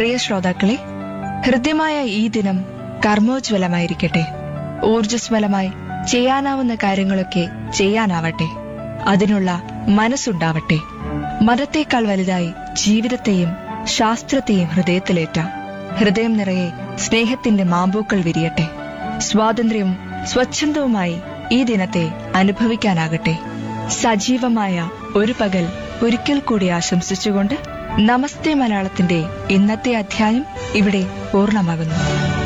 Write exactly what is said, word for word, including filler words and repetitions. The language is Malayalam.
പ്രിയ ശ്രോതാക്കളെ, ഹൃദ്യമായ ഈ ദിനം കർമ്മോജ്വലമായിരിക്കട്ടെ. ഊർജ്ജസ്വലമായി ചെയ്യാനാവുന്ന കാര്യങ്ങളൊക്കെ ചെയ്യാനാവട്ടെ. അതിനുള്ള മനസ്സുണ്ടാവട്ടെ. മതത്തേക്കാൾ വലുതായി ജീവിതത്തെയും ശാസ്ത്രത്തെയും ഹൃദയത്തിലേറ്റാം. ഹൃദയം നിറയെ സ്നേഹത്തിന്റെ മാമ്പൂക്കൾ വിരിയട്ടെ. സ്വാതന്ത്ര്യവും സ്വച്ഛന്തവുമായി ഈ ദിനത്തെ അനുഭവിക്കാനാകട്ടെ. സജീവമായ ഒരു പകൽ ഒരിക്കൽ കൂടി ആശംസിച്ചുകൊണ്ട് നമസ്തേ മലയാളത്തിന്റെ ഇന്നത്തെ അധ്യായം ഇവിടെ പൂർണ്ണമാകുന്നു.